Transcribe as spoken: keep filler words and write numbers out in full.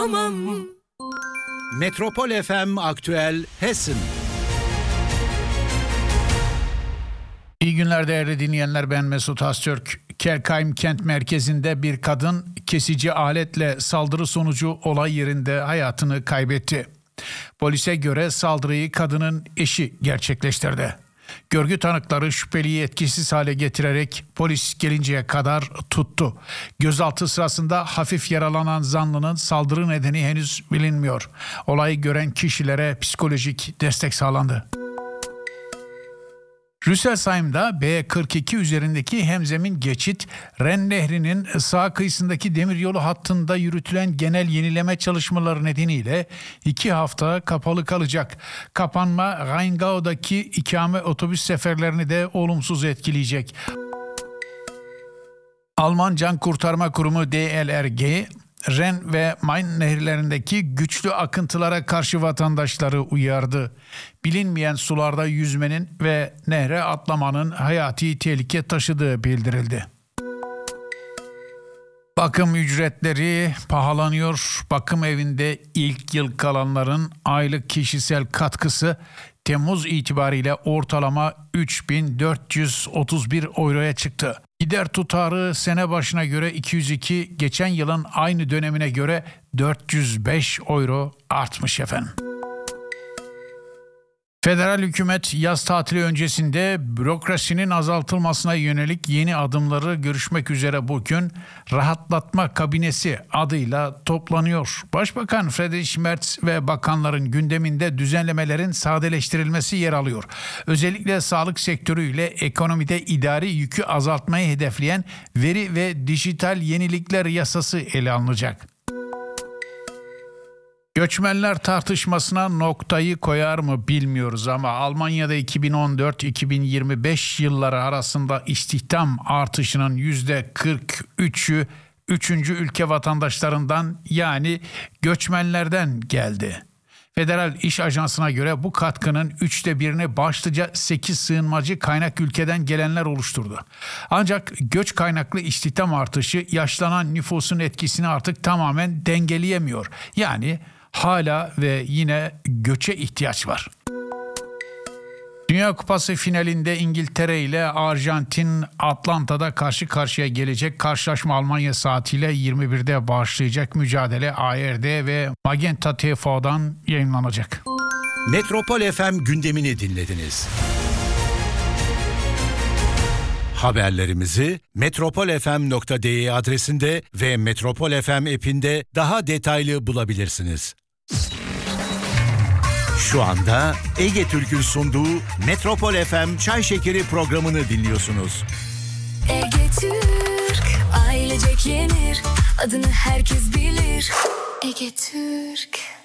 Metropol F M Aktüel Hessen. İyi günler değerli dinleyenler, ben Mesut Astürk. Kelkheim kent merkezinde bir kadın kesici aletle saldırı sonucu olay yerinde hayatını kaybetti. Polise göre saldırıyı kadının eşi gerçekleştirdi. Görgü tanıkları şüpheliyi etkisiz hale getirerek polis gelinceye kadar tuttu. Gözaltı sırasında hafif yaralanan zanlının saldırı nedeni henüz bilinmiyor. Olayı gören kişilere psikolojik destek sağlandı. Rüsselsheim'da B kırk iki üzerindeki hemzemin geçit, Ren Nehri'nin sağ kıyısındaki demiryolu hattında yürütülen genel yenileme çalışmaları nedeniyle iki hafta kapalı kalacak. Kapanma, Rheingau'daki ikame otobüs seferlerini de olumsuz etkileyecek. Alman Can Kurtarma Kurumu D L R G, Ren ve Main nehirlerindeki güçlü akıntılara karşı vatandaşları uyardı. Bilinmeyen sularda yüzmenin ve nehre atlamanın hayati tehlike taşıdığı bildirildi. Bakım ücretleri pahalanıyor. Bakım evinde ilk yıl kalanların aylık kişisel katkısı Temmuz itibariyle ortalama üç bin dört yüz otuz bir euroya çıktı. Gider tutarı sene başına göre iki yüz iki, geçen yılın aynı dönemine göre dört yüz beş euro artmış efendim. Federal hükümet yaz tatili öncesinde bürokrasinin azaltılmasına yönelik yeni adımları görüşmek üzere bugün rahatlatma kabinesi adıyla toplanıyor. Başbakan Friedrich Merz ve bakanların gündeminde düzenlemelerin sadeleştirilmesi yer alıyor. Özellikle sağlık sektörüyle ekonomide idari yükü azaltmayı hedefleyen veri ve dijital yenilikler yasası ele alınacak. Göçmenler tartışmasına noktayı koyar mı bilmiyoruz ama Almanya'da iki bin on dört iki bin yirmi beş yılları arasında istihdam artışının yüzde kırk üçü üçüncü ülke vatandaşlarından, yani göçmenlerden geldi. Federal İş Ajansı'na göre bu katkının üçte birini başlıca sekiz sığınmacı kaynak ülkeden gelenler oluşturdu. Ancak göç kaynaklı istihdam artışı yaşlanan nüfusun etkisini artık tamamen dengeleyemiyor. Yani hala ve yine göçe ihtiyaç var. Dünya Kupası finalinde İngiltere ile Arjantin Atlanta'da karşı karşıya gelecek. Karşılaşma Almanya saatiyle yirmi birde başlayacak. Mücadele A R D ve Magenta T V'den yayınlanacak. Metropol F M gündemini dinlediniz. Haberlerimizi metropol f m nokta d e adresinde ve Metropol F M app'inde daha detaylı bulabilirsiniz. Şu anda Ege Türk'ün sunduğu Metropol F M Çay Şekeri programını dinliyorsunuz. Ege Türk, ailecek yenir, adını herkes bilir. Ege Türk.